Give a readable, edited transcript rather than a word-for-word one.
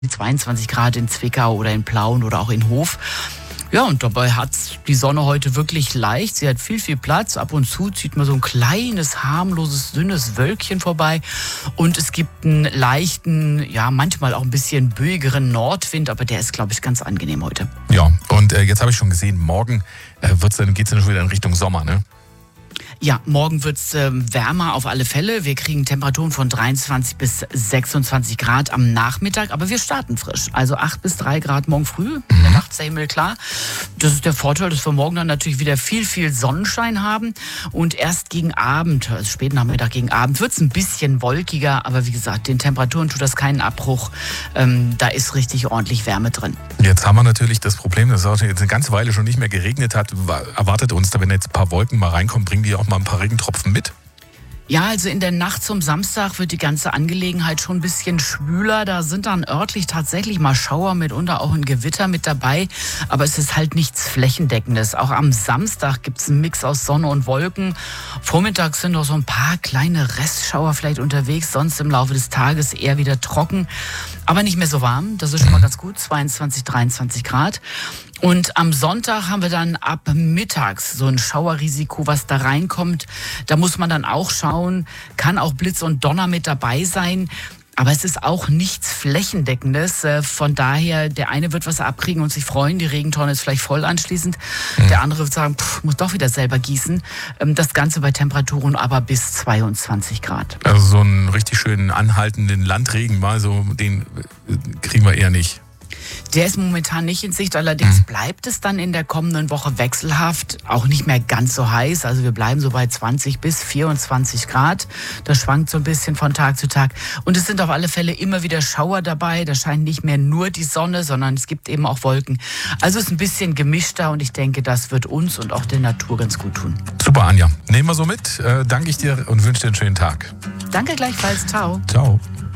22 Grad in Zwickau oder in Plauen oder auch in Hof. Ja, und dabei hat die Sonne heute wirklich leicht. Sie hat viel Platz. Ab und zu zieht man so ein kleines, harmloses, dünnes Wölkchen vorbei. Und es gibt einen leichten, ja, manchmal auch ein bisschen böigeren Nordwind. Aber der ist, glaube ich, ganz angenehm heute. Ja, und jetzt habe ich schon gesehen, morgen geht's dann schon wieder in Richtung Sommer, ne? Ja, morgen wird's wärmer auf alle Fälle. Wir kriegen Temperaturen von 23 bis 26 Grad am Nachmittag, aber wir starten frisch. Also 8 bis 3 Grad morgen früh, in der Nacht ist der Himmel klar. Das ist der Vorteil, dass wir morgen dann natürlich wieder viel Sonnenschein haben. Und erst gegen Abend, also späten Nachmittag gegen Abend, wird's ein bisschen wolkiger. Aber wie gesagt, den Temperaturen tut das keinen Abbruch. Da ist richtig ordentlich Wärme drin. Jetzt haben wir natürlich das Problem, dass es jetzt eine ganze Weile schon nicht mehr geregnet hat. Erwartet uns da, wenn jetzt ein paar Wolken mal reinkommen, bringen die auch mal ein paar Regentropfen mit? Ja, also in der Nacht zum Samstag wird die ganze Angelegenheit schon ein bisschen schwüler. Da sind dann örtlich tatsächlich mal Schauer, mitunter auch ein Gewitter mit dabei. Aber es ist halt nichts Flächendeckendes. Auch am Samstag gibt es einen Mix aus Sonne und Wolken. Vormittags sind noch so ein paar kleine Restschauer vielleicht unterwegs. Sonst im Laufe des Tages eher wieder trocken. Aber nicht mehr so warm. Das ist schon mal ganz gut. 22, 23 Grad. Und am Sonntag haben wir dann ab mittags so ein Schauerrisiko, was da reinkommt. Da muss man dann auch schauen, kann auch Blitz und Donner mit dabei sein. Aber es ist auch nichts Flächendeckendes. Von daher, der eine wird was abkriegen und sich freuen. Die Regentonne ist vielleicht voll anschließend. Der andere wird sagen, muss doch wieder selber gießen. Das Ganze bei Temperaturen aber bis 22 Grad. Also so einen richtig schönen anhaltenden Landregen mal, so den kriegen wir eher nicht. Der ist momentan nicht in Sicht, allerdings bleibt es dann in der kommenden Woche wechselhaft, auch nicht mehr ganz so heiß. Also wir bleiben so bei 20 bis 24 Grad. Das schwankt so ein bisschen von Tag zu Tag. Und es sind auf alle Fälle immer wieder Schauer dabei. Da scheint nicht mehr nur die Sonne, sondern es gibt eben auch Wolken. Also es ist ein bisschen gemischter und ich denke, das wird uns und auch der Natur ganz gut tun. Super, Anja. Nehmen wir so mit. Danke ich dir und wünsche dir einen schönen Tag. Danke gleichfalls. Ciao. Ciao.